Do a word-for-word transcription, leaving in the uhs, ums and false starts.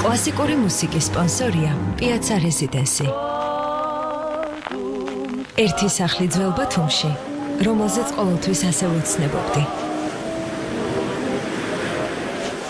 კლასიკური მუსიკის სპონსორია Piazza Residency. ერთი სახლი ძველ ბათუმში, რომელზეც ყოველთვის ასე ვეცნებობდი.